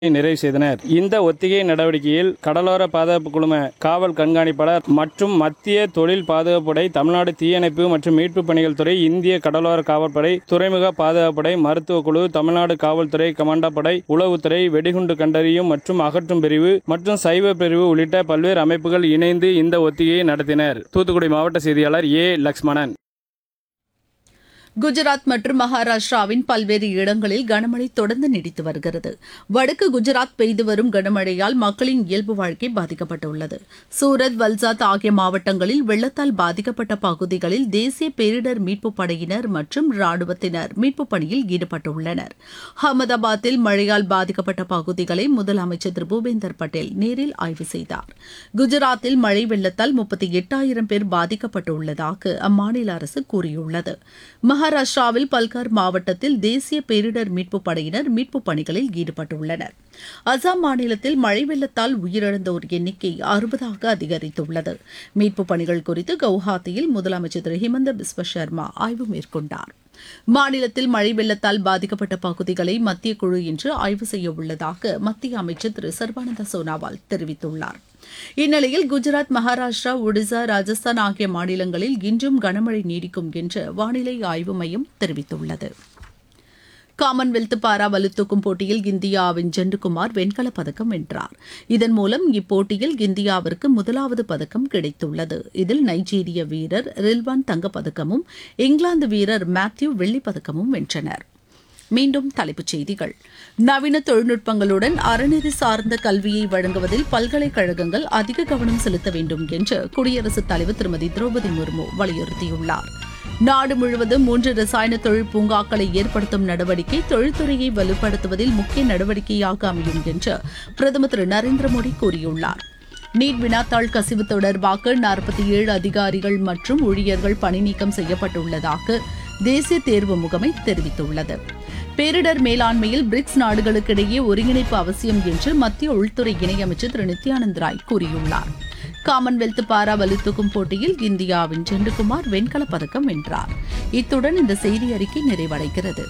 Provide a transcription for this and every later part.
நிறைவு செய்தனர். இந்த ஒத்திகை நடவடிக்கையில் கடலோர பாதுகாப்பு குழும காவல் கண்காணிப்பாளர் மற்றும் மத்திய தொழில் பாதுகாப்பு படை, தமிழ்நாடு தீயணைப்பு மற்றும் மீட்பு பணிகள் துறை, இந்திய கடலோர காவல்படை, துறைமுக பாதுகாப்பு படை, மருத்துவ குழு, தமிழ்நாடு காவல்துறை கமாண்டா படை, உளவுத்துறை, வெடிகுண்டு கண்டறியும் மற்றும் அகற்றும் பிரிவு மற்றும் சைபர் பிரிவு உள்ளிட்ட பல்வேறு அமைப்புகள் இணைந்து இந்த ஒத்திகையை நடத்தினர். தூத்துக்குடி மாவட்ட செய்தியாளர் ஏ. லக்ஷ்மணன். குஜராத் மற்றும் மகாராஷ்டிராவின் பல்வேறு இடங்களில் கனமழை தொடர்ந்து நீடித்து வருகிறது. வடக்கு குஜராத் பெய்து வரும் கனமழையால் மக்களின் இயல்பு வாழ்க்கை பாதிக்கப்பட்டுள்ளது. சூரத், வல்சாத் ஆகிய மாவட்டங்களில் வெள்ளத்தால் பாதிக்கப்பட்ட பகுதிகளில் தேசிய பேரிடர் மீட்புப் படையினர் மற்றும் ராணுவத்தினர் மீட்புப் பணியில் ஈடுபட்டுள்ளனர். அகமதாபாத்தில் மழையால் பாதிக்கப்பட்ட பகுதிகளை முதலமைச்சர் திரு பூபேந்தர் பட்டேல் நேரில் ஆய்வு செய்தார். குஜராத்தில் மழை வெள்ளத்தால் 38,000 பேர் பாதிக்கப்பட்டுள்ளதாக அம்மாநில அரசு கூறியுள்ளது. மகாராஷ்டிராவில் பல்கார் மாவட்டத்தில் தேசிய பேரிடர் மீட்புப் படையினர் மீட்புப் பணிகளில் ஈடுபட்டுள்ளனர். அசாம் மாநிலத்தில் மழை வெள்ளத்தால் உயிரிழந்தோர் எண்ணிக்கை 60ஆக அதிகரித்துள்ளது. மீட்புப் பணிகள் குறித்து கவுஹாத்தியில் முதலமைச்சர் திரு ஹிமந்த பிஸ்வ சர்மா ஆய்வு மேற்கொண்டார். மாநிலத்தில் மழை வெள்ளத்தால் பாதிக்கப்பட்ட பகுதிகளை மத்திய குழு இன்று ஆய்வு செய்ய உள்ளதாக மத்திய அமைச்சர் திரு சர்பானந்த சோனாவால் தெரிவித்துள்ளார். இந்நிலையில் குஜராத், மகாராஷ்டிரா, ஒடிசா, ராஜஸ்தான் ஆகிய மாநிலங்களில் இன்றும் கனமழை நீடிக்கும் என்று வானிலை ஆய்வு மையம் தெரிவித்துள்ளது. காமன்வெல்த் பாரா வலுத்தூக்கும் போட்டியில் இந்தியாவின் ஜெண்டுகுமார் வெண்கலப் பதக்கம் வென்றார். இதன் மூலம் இப்போட்டியில் இந்தியாவிற்கு முதலாவது பதக்கம் கிடைத்துள்ளது. இதில் நைஜீரிய வீரர் ரில்வான் தங்கப்பதக்கமும் இங்கிலாந்து வீரர் மேத்யூ வெள்ளிப்பதக்கமும் வென்றனர். மீண்டும் தலைப்புச் செய்திகள். நவீன தொழில்நுட்பங்களுடன் அறநெறி சார்ந்த கல்வியை வழங்குவதில் பல்கலைக்கழகங்கள் அதிக கவனம் செலுத்த வேண்டும் என்று குடியரசுத் தலைவர் திருமதி திரௌபதி முர்மு வலியுறுத்தியுள்ளார். நாடு முழுவதும் 3 ரசாயன தொழில் பூங்காக்களை ஏற்படுத்தும் நடவடிக்கை தொழில்துறையை வலுப்படுத்துவதில் முக்கிய நடவடிக்கையாக அமையும் என்று பிரதமர் திரு நரேந்திர மோடி கூறியுள்ளார். நீட் வினாத்தாள் கசிவு தொடர்பாக 47 அதிகாரிகள் மற்றும் ஊழியர்கள் பணிநீக்கம் செய்யப்பட்டுள்ளதாக தேசிய தேர்வு முகமை தெரிவித்துள்ளது. பேரிடர் மேலாண்மையில் பிரிக்ஸ் நாடுகளுக்கிடையே ஒருங்கிணைப்பு அவசியம் என்று மத்திய உள்துறை இணையமைச்சர் திரு நித்யானந்த் ராய் கூறியுள்ளார். காமன்வெல்த் பாரா வலுத்தூக்கும் போட்டியில் இந்தியாவின் ஜெண்டுகுமார் வெண்கலப் பதக்கம் வென்றார். இத்துடன் இந்த செய்தி அறிக்கை நிறைவடைகிறது.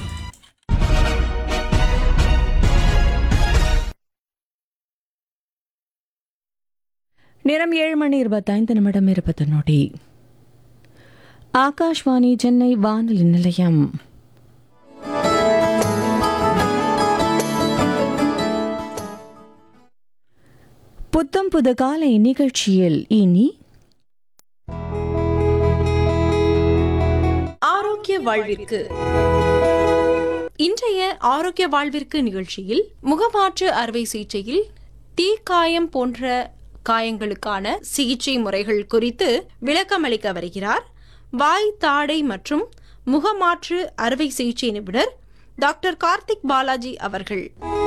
நேரம் 7:25 ஆகாஷ்வாணி சென்னை வானொலி நிலையம். புத்தம் புது காலை நிகழ்ச்சியில் இனி ஆரோக்கிய வாழ்விற்கு. இன்றைய ஆரோக்கிய வாழ்விற்கு நிகழ்ச்சியில் முகமாற்று அறுவை சிகிச்சையில் தீக்காயம் போன்ற காயங்களுக்கான சிகிச்சை முறைகள் குறித்து விளக்கமளிக்க வருகிறார் வாய், தாடை மற்றும் முகமாற்று அறுவை சிகிச்சை நிபுணர் டாக்டர் கார்த்திக் பாலாஜி அவர்கள்.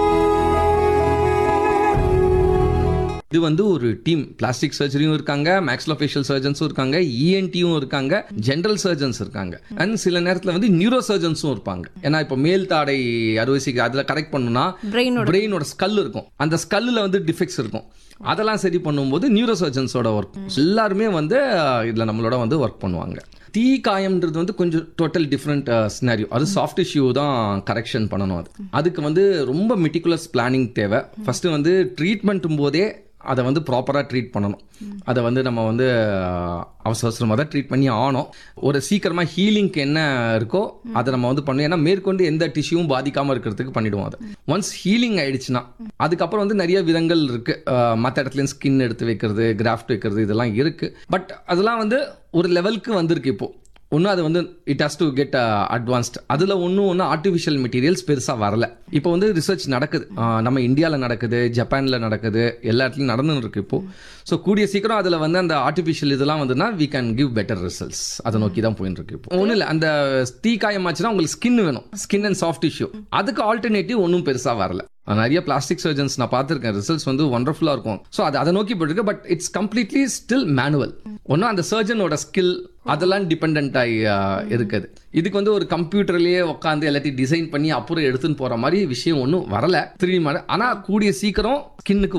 இது ஒரு டீம். பிளாஸ்டிக் சர்ஜரியும் இருக்காங்க, மேக்ஸிலோஃபேஷியல் சர்ஜன்ஸும் இருக்காங்க, இஎன்டியும் இருக்காங்க, ஜெனரல் சர்ஜன்ஸ் இருக்காங்க, அண்ட் சில நேரத்தில் நியூரோ சர்ஜன்ஸும் இருப்பாங்க. ஏன்னா இப்போ மேல் தாடை அறுவை சிகிச்சை அதில் கரெக்ட் பண்ணணும்னா பிரெயினோட ஸ்கல் இருக்கும், அந்த ஸ்கல்லில் டிஃபெக்ட்ஸ் இருக்கும். அதெல்லாம் சரி பண்ணும்போது நியூரோ சர்ஜன்ஸோட ஒர்க் எல்லாருமே இதில் நம்மளோட ஒர்க் பண்ணுவாங்க. தீ காயம்ன்றது கொஞ்சம் டோட்டல் டிஃப்ரெண்ட் சினாரியோ. அது சாஃப்ட் டிஷ்யூ தான் கரெக்ஷன் பண்ணணும். அதுக்கு ரொம்ப மெட்டிகுலஸ் பிளானிங் தேவை. ஃபர்ஸ்ட் ட்ரீட்மெண்ட்டும் போதே அதை ப்ராப்பராக ட்ரீட் பண்ணணும். அதை நம்ம அவசரமாக தான் ட்ரீட் பண்ணி ஆனோம். ஒரு சீக்கிரமாக ஹீலிங்க்கு என்ன இருக்கோ அதை நம்ம பண்ணணும். ஏன்னா மேற்கொண்டு எந்த டிஷ்யூவும் பாதிக்காமல் இருக்கிறதுக்கு பண்ணிவிடுவோம். அதை ஒன்ஸ் ஹீலிங் ஆயிடுச்சுன்னா அதுக்கப்புறம் நிறைய விதங்கள் இருக்குது. மற்ற இடத்துலையும் ஸ்கின் எடுத்து வைக்கிறது, கிராஃப்ட் வைக்கிறது, இதெல்லாம் இருக்குது. பட் அதெல்லாம் ஒரு லெவலுக்கு வந்திருக்கு. இப்போது ஒன்று அது it has to get advanced. அதில் ஒன்று ஆர்டிஃபிஷியல் மெட்டீரியல்ஸ் பெருசாக வரல. இப்போ ரிசர்ச் நடக்குது. நம்ம இந்தியாவில் நடக்குது, ஜப்பானில் நடக்குது, எல்லா இடத்துலையும் நடந்துன்னு இருக்கு இப்போது. ஸோ கூடிய சீக்கிரம் அதில் அந்த ஆர்டிஃபிஷியல் இதெல்லாம் we can give better results. அதை நோக்கி தான் போயின்னு இருக்கு. இப்போ ஒன்றும் இல்லை, அந்த தீக்காயமாச்சுன்னா உங்களுக்கு ஸ்கின் வேணும், ஸ்கின் அண்ட் சாஃப்ட் டிஷ்யூ. அதுக்கு ஆல்டர்னேட்டிவ் ஒன்றும் பெருசாக வரல. நிறைய பிளாஸ்டிக் சர்ஜன்ஸ் நான் பார்த்துருக்கேன், ரிசல்ட்ஸ் ஒண்டர்ஃபுல்லாக இருக்கும். ஸோ அதை நோக்கி போயிருக்கு. But it's completely still manual. ஒன்றும் அந்த சர்ஜனோட ஸ்கில் அதெல்லாம் டிபெண்ட் ஆகி இருக்குது. இதுக்கு ஒரு கம்ப்யூட்டர்லேயே உட்காந்து எல்லாத்தையும் டிசைன் பண்ணி அப்புறம் எடுத்துன்னு போகிற மாதிரி விஷயம் ஒன்றும் வரல 3D. ஆனால் கூடிய சீக்கிரம் ஸ்கின்னுக்கு வரும்.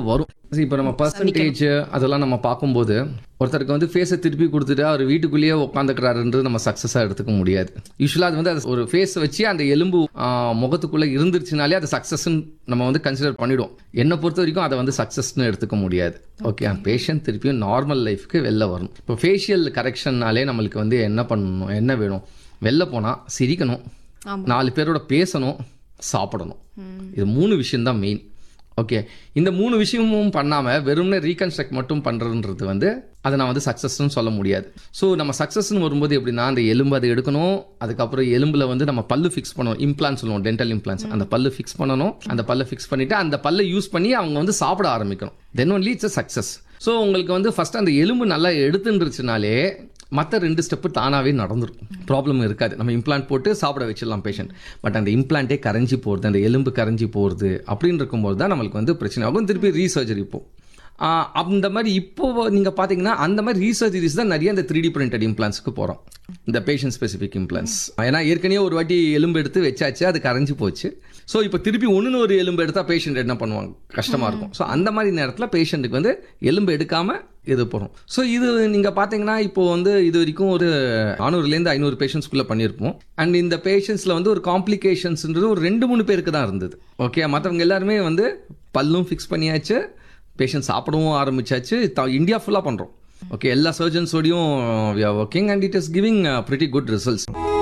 இப்போ நம்ம பர்சன்டேஜ் அதெல்லாம் நம்ம பார்க்கும்போது ஒருத்தருக்கு வந்து ஃபேஸை திருப்பி கொடுத்துட்டு அவர் வீட்டுக்குள்ளேயே உட்காந்துக்கிறாருன்றது நம்ம சக்ஸஸாக எடுத்துக்க முடியாது. யூஸ்வலாக அது வந்து அது ஒரு ஃபேஸை வச்சு அந்த எலும்பு முகத்துக்குள்ளே இருந்துருச்சுனாலே அது சக்ஸஸ்ன்னு நம்ம வந்து கன்சிடர் பண்ணிவிடுவோம். என்னை பொறுத்த வரைக்கும் அதை வந்து சக்ஸஸ்ன்னு எடுத்துக்க முடியாது. ஓகே, பேஷண்ட் திருப்பியும் நார்மல் லைஃப்க்கு வெளில வரணும். இப்போ ஃபேஷியல் கரெக்ஷன்னாலே நம்மளுக்கு வந்து என்ன பண்ணணும், என்ன வேணும், வெளில போனால் சிரிக்கணும், 4 பேரோட பேசணும், சாப்பிடணும். இது 3 விஷயம்தான் மெயின். ஓகே, இந்த 3 விஷயமும் பண்ணாமல் வெறும்னே ரீகன்ஸ்ட்ரக்ட் மட்டும் பண்ணுறதுன்றது வந்து அதை நான் வந்து சக்ஸஸ்ன்னு சொல்ல முடியாது. ஸோ நம்ம சக்ஸஸ்ன்னு வரும்போது எப்படின்னா அந்த எலும்பு அதை எடுக்கணும், அதுக்கப்புறம் எலும்பில் வந்து நம்ம பல்லு ஃபிக்ஸ் பண்ணணும், இம்ப்ளான்ஸ் சொல்லுவோம், டென்டல் இம்ப்ளான்ஸ். அந்த பல்லு ஃபிக்ஸ் பண்ணணும், அந்த பல்லை ஃபிக்ஸ் பண்ணிவிட்டு அந்த பல்லை யூஸ் பண்ணி அவங்க வந்து சாப்பிட ஆரம்பிக்கணும். Then only it's a success. So உங்களுக்கு வந்து ஃபஸ்ட்டு அந்த எலும்பு நல்லா எடுத்துருச்சுனாலே மற்ற 2 ஸ்டெப்பு தானாகவே நடந்துடும், ப்ராப்ளம் இருக்காது. நம்ம இம்ப்ளான்ட் போட்டு சாப்பிட வச்சிடலாம் பேஷண்ட். பட் அந்த இம்ப்ளான்ட்டே கரைஞ்சி போகிறது, அந்த எலும்பு கரைஞ்சி போகிறது அப்படின்னு இருக்கும்போது தான் நம்மளுக்கு வந்து பிரச்சனை ஆகும். திருப்பி ரீசர்ஜரி அந்த மாதிரி இப்போது நீங்கள் பார்த்தீங்கன்னா அந்த மாதிரி ரீசர்ஜரிஸ் தான் நிறைய இந்த 3D பிரிண்டட் இம்ப்ளான்ஸ்க்கு போகிறோம், இந்த பேஷண்ட் ஸ்பெசிஃபிக் இம்ப்ளான்ஸ். ஏன்னா ஏற்கனவே ஒரு வாட்டி எலும்பு எடுத்து வச்சாச்சு, அது கரைஞ்சி போச்சு. ஸோ இப்போ திருப்பி ஒன்று ஒரு எலும்பு எடுத்தால் பேஷண்ட் என்ன பண்ணுவாங்க, கஷ்டமாக இருக்கும். ஸோ அந்த மாதிரி நேரத்தில் பேஷண்ட்டுக்கு வந்து எலும்பு எடுக்காமல் இது போகிறோம். ஸோ இது நீங்கள் பார்த்தீங்கன்னா இப்போது வந்து இது வரைக்கும் ஒரு 400லேருந்து 500 பேஷண்ட்ஸ்குள்ளே பண்ணியிருப்போம். அண்ட் இந்த பேஷண்ட்ஸில் வந்து ஒரு காம்ப்ளிகேஷன்ஸ்ன்றது ஒரு 2-3 பேருக்கு தான் இருந்தது. ஓகே, மற்றவங்க எல்லாருமே வந்து பல்லும் ஃபிக்ஸ் பண்ணியாச்சு, பேஷண்ட் சாப்பிடவும் ஆரம்பிச்சாச்சு. இந்தியா ஃபுல்லாக பண்ணுறோம். ஓகே, எல்லா சர்ஜன்ஸோடையும் we are working and it is giving pretty good results.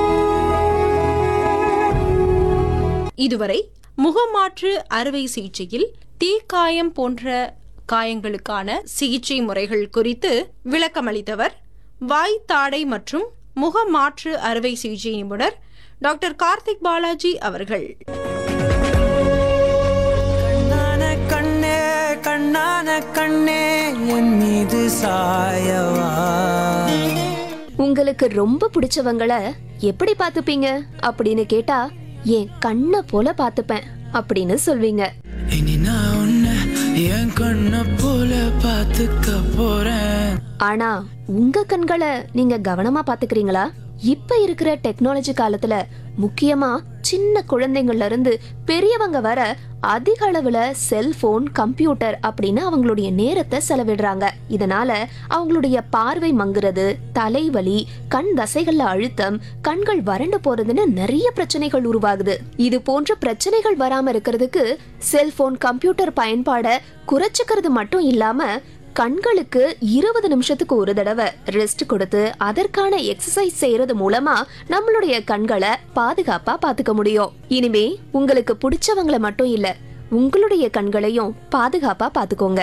இதுவரை முகமாற்று அறுவை சிகிச்சையில் தீக்காயம் போன்ற காயங்களுக்கான சிகிச்சை முறைகள் குறித்து விளக்கமளித்தவர் வாய், தாடை மற்றும் முகமாற்று அறுவை சிகிச்சை நிபுணர் டாக்டர் கார்த்திக் பாலாஜி அவர்கள். கண்ணான கண்ணே என் மீது சாயவா. உங்களுக்கு ரொம்ப பிடிச்சவங்கள எப்படி பாத்துப்பீங்க அப்படின்னு கேட்டா, என் கண்ணை போல பாத்துப்பேன் அப்படின்னு சொல்வீங்க. இனி நான் உன்னை என் கண்ணை போல பாத்துக்க போறேன். ஆனா உங்க கண்களை நீங்க கவனமா பாத்துக்கிறீங்களா? இப்ப இருக்கிற டெக்னாலஜி காலத்துல முக்கியமா சின்ன குழந்தைங்கள்ல இருந்து பெரியவங்க வர அதிக அளவுல செல்போன், கம்ப்யூட்டர் அப்படின்னு அவங்களுடைய நேரத்தை செலவிடுறாங்க. இதனால அவங்களுடைய பார்வை மங்குறது, தலைவலி, கண் தசைகள்ல அழுத்தம், கண்கள் வறண்டு போறதுன்னு நிறைய பிரச்சனைகள் உருவாகுது. இது போன்ற பிரச்சனைகள் வராம இருக்கிறதுக்கு செல்போன், கம்ப்யூட்டர் பயன்பாட குறைச்சுக்கிறது மட்டும் இல்லாம கண்களுக்கு 20 நிமிஷத்துக்கு ஒரு தடவை ரெஸ்ட் கொடுத்து அதற்கான எக்ஸசைஸ் செய்யறது மூலமா நம்மளுடைய கண்களை பாதுகாப்பா பாத்துக்க முடியும். இனிமே உங்களுக்கு பிடிச்சவங்களை மட்டும் இல்ல, உங்களுடைய கண்களையும் பாதுகாப்பா பாத்துக்கோங்க.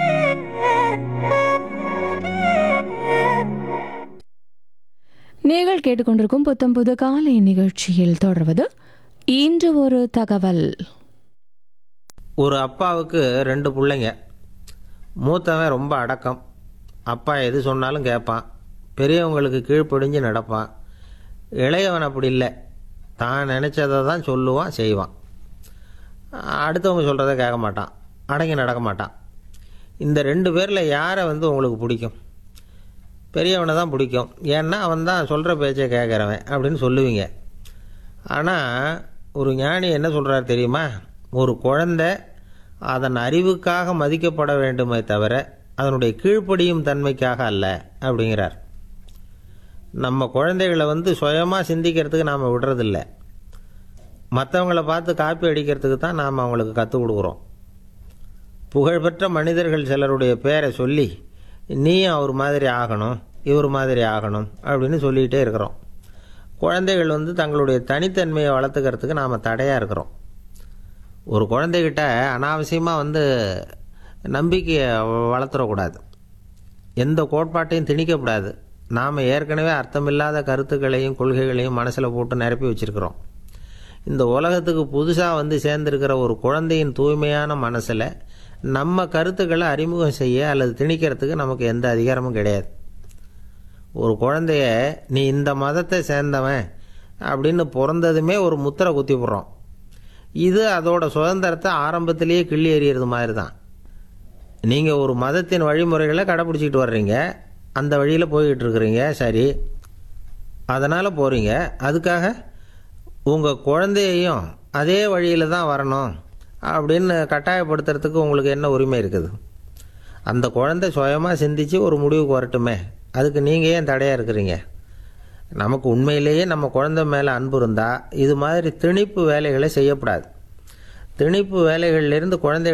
நீங்கள் கேட்டுக்கொண்டிருக்கும் புத்தம்புது காலை நிகழ்ச்சியில் தொடர்வது இன்று ஒரு தகவல். ஒரு அப்பாவுக்கு 2 பிள்ளைங்க. மூத்தவன் ரொம்ப அடக்கம், அப்பா எது சொன்னாலும் கேட்பான், பெரியவங்களுக்கு கீழ்ப்படிஞ்சு நடப்பான். இளையவன் அப்படி இல்லை, தான் நினச்சதை தான் சொல்லுவான், செய்வான். அடுத்தவங்க சொல்கிறத கேட்க மாட்டான், அடங்கி நடக்க மாட்டான். இந்த 2 பேரில் யாரை உங்களுக்கு பிடிக்கும்? பெரியவனை தான் பிடிக்கும், ஏன்னா அவன் தான் சொல்கிற பேச்சை கேட்குறவன் அப்படின்னு சொல்லுவீங்க. ஆனால் ஒரு ஞானி என்ன சொல்கிறார் தெரியுமா? ஒரு குழந்தை அதன் அறிவுக்காக மதிக்கப்பட வேண்டுமே தவிர அதனுடைய கீழ்ப்படியும் தன்மைக்காக அல்ல அப்படிங்கிறார். நம்ம குழந்தைகளை சுயமாக சிந்திக்கிறதுக்கு நாம் விடுறதில்லை, மற்றவங்கள பார்த்து காப்பி அடிக்கிறதுக்கு தான் நாம் அவங்களுக்கு கற்றுக் கொடுக்குறோம். புகழ்பெற்ற மனிதர்கள் சிலருடைய பேரை சொல்லி நீயும் அவர் மாதிரி ஆகணும், இவர் மாதிரி ஆகணும் அப்படின்னு சொல்லிகிட்டே இருக்கிறோம். குழந்தைகள் தங்களுடைய தனித்தன்மையை வளர்த்துக்கிறதுக்கு நாம் தடையாக இருக்கிறோம். ஒரு குழந்தைகிட்ட அனாவசியமாக நம்பிக்கையை வளர்த்துடக்கூடாது, எந்த கோட்பாட்டையும் திணிக்கக்கூடாது. நாம் ஏற்கனவே அர்த்தமில்லாத கருத்துக்களையும் கொள்கைகளையும் மனசில் போட்டு நிரப்பி வச்சுருக்கிறோம். இந்த உலகத்துக்கு புதுசாக சேர்ந்துருக்கிற ஒரு குழந்தையின் தூய்மையான மனசில் நம்ம கருத்துக்களை அறிமுகம் செய்ய அல்லது திணிக்கிறதுக்கு நமக்கு எந்த அதிகாரமும் கிடையாது. ஒரு குழந்தைய நீ இந்த மதத்தை சேர்ந்தவன் அப்படின்னு பிறந்ததுமே ஒரு முத்திரை குத்தி போடுறோம். இது அதோட சுதந்திரத்தை ஆரம்பத்திலேயே கிள்ளி எறிகிறது மாதிரி தான். நீங்கள் ஒரு மதத்தின் வழிமுறைகளை கடைப்பிடிச்சிக்கிட்டு வர்றீங்க, அந்த வழியில் போய்கிட்டு இருக்கிறீங்க, சரி, அதனால் போகிறீங்க. அதுக்காக உங்கள் குழந்தையையும் அதே வழியில் தான் வரணும் அப்படின்னு கட்டாயப்படுத்துறதுக்கு உங்களுக்கு என்ன உரிமை இருக்குது? அந்த குழந்தை சுயமாக சிந்திச்சு ஒரு முடிவுக்கு வரட்டுமே, அதுக்கு நீங்கள் ஏன் தடையாக இருக்கிறீங்க? நமக்கு உண்மையிலேயே நம்ம குழந்தை மேலே அன்பு இருந்தால் இது மாதிரி திணிப்பு வேலைகளை செய்யக்கூடாது. திணிப்பு வேலைகள்லேருந்து குழந்தை